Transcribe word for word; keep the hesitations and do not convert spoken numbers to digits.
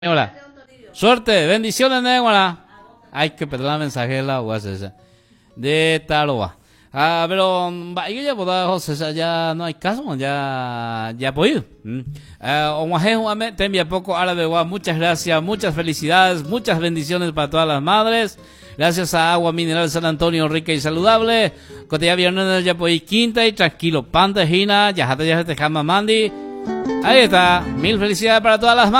Hola. Suerte, bendiciones, Néguara. Ay, que perdón el mensaje de la esa. De Taroa. Ah, pero ahí ya puedo, José, ya no hay caso, ya ya puedo. Te envía poco árabe, muchas gracias, muchas felicidades, muchas bendiciones para todas las madres. Gracias a Agua Mineral San Antonio, rica y saludable. Cotea viernes ya puedo quinta y tranquilo, pantejina, ya te ya te jama mandi. Ahí está, mil felicidades para todas las madres.